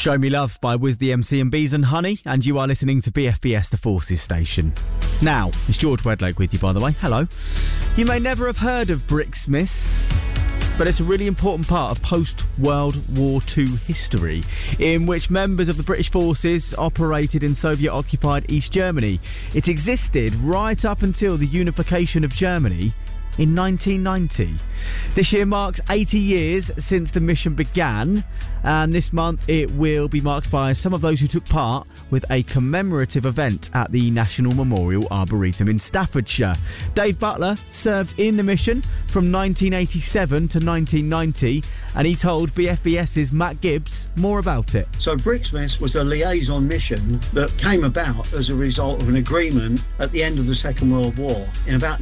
Show Me Love by Wiz the MC and Bees and Honey, and you are listening to BFBS, the Forces station. Now, it's George Wedloke with you, by the way. Hello. You may never have heard of Bricksmiths, but it's a really important part of post-World War II history, in which members of the British forces operated in Soviet-occupied East Germany. It existed right up until the unification of Germany in 1990. This year marks 80 years since the mission began, and this month it will be marked by some of those who took part with a commemorative event at the National Memorial Arboretum in Staffordshire. Dave Butler served in the mission from 1987 to 1990, and he told BFBS's Matt Gibbs more about it. So Bricksmiths was a liaison mission that came about as a result of an agreement at the end of the Second World War in about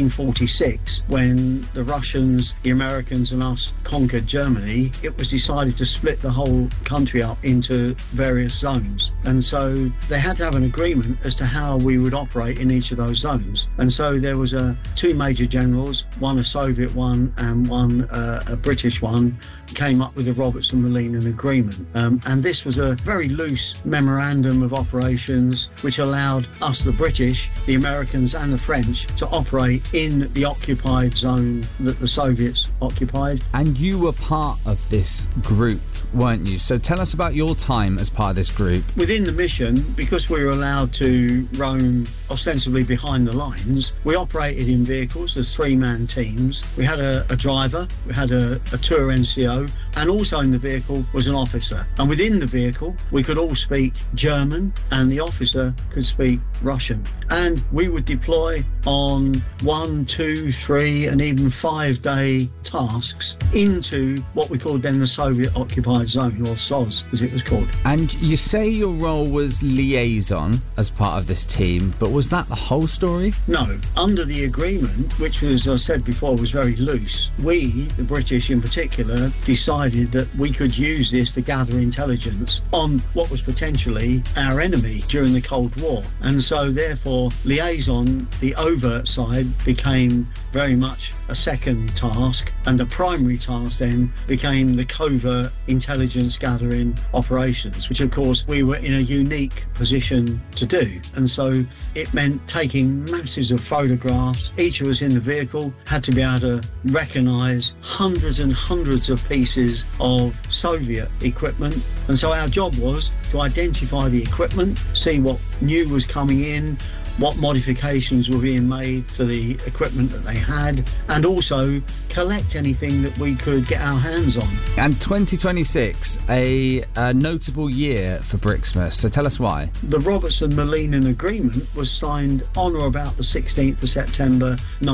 1946, when the Russians, the Americans and us conquered Germany. It was decided to split the whole country up into various zones, and so they had to have an agreement as to how we would operate in each of those zones. And so there was two major generals, one a Soviet one and one a British one, came up with the Robertson-Malinin Agreement, and this was a very loose memorandum of operations which allowed us, the British, the Americans and the French, to operate in the occupied zone that the Soviets occupied. And you were part of this group, weren't you? So tell us about your time as part of this group. Within the mission, because we were allowed to roam ostensibly behind the lines, we operated in vehicles as three-man teams. We had a driver, we had a tour NCO, and also in the vehicle was an officer. And within the vehicle, we could all speak German, and the officer could speak Russian. And we would deploy on 1, 2, 3 and even 5-day tasks into what we called then the Soviet occupied zone, or SOZ as it was called. And you say your role was liaison as part of this team, but was that the whole story? No. Under the agreement, which was, as I said before, was very loose, we, the British in particular, decided that we could use this to gather intelligence on what was potentially our enemy during the Cold War. And so therefore liaison, the overt side, became very much a second task, and the primary task then became the covert intelligence gathering operations, which of course we were in a unique position to do. And so it meant taking masses of photographs. Each of us in the vehicle had to be able to recognise hundreds and hundreds of pieces of Soviet equipment, and so our job was to identify the equipment, see what new was coming in, what modifications were being made to the equipment that they had, and also collect anything that we could get our hands on. And 2026, a notable year for Bricksmiths, so tell us why. The Robertson-Malinin Agreement was signed on or about the 16th of September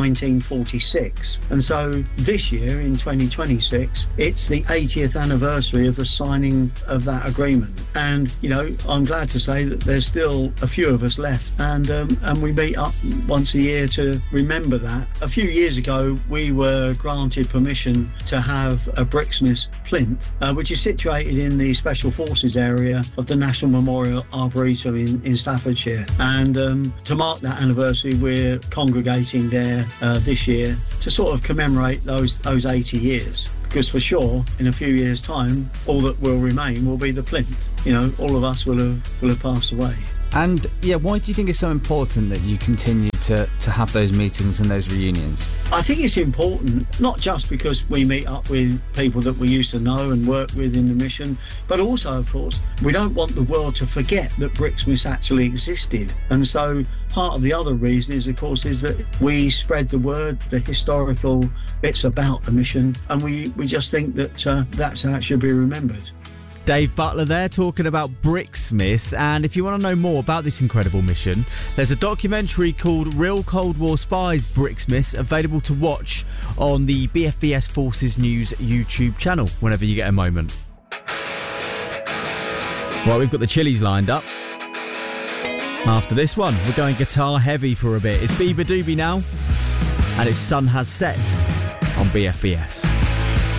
1946, and so this year in 2026 it's the 80th anniversary of the signing of that agreement. And you know, I'm glad to say that there's still a few of us left, and we meet up once a year to remember that. A few years ago, we were granted permission to have a Bricksmiths plinth, which is situated in the Special Forces area of the National Memorial Arboretum in Staffordshire. And to mark that anniversary, we're congregating there this year to sort of commemorate those 80 years. Because for sure, in a few years' time, all that will remain will be the plinth. You know, all of us will have passed away. And yeah, why do you think it's so important that you continue to have those meetings and those reunions? I think it's important, not just because we meet up with people that we used to know and work with in the mission, but also, of course, we don't want the world to forget that Bricksmiths actually existed. And so part of the other reason is, of course, is that we spread the word, the historical bits about the mission, and we just think that that's how it should be remembered. Dave Butler there talking about Bricksmiths, and if you want to know more about this incredible mission, there's a documentary called Real Cold War Spies Bricksmiths available to watch on the BFBS Forces News YouTube channel whenever you get a moment. Well, we've got the Chili's lined up. After this one, we're going guitar heavy for a bit. It's Bieber Doobie now, and it's Sun Has Set on BFBS.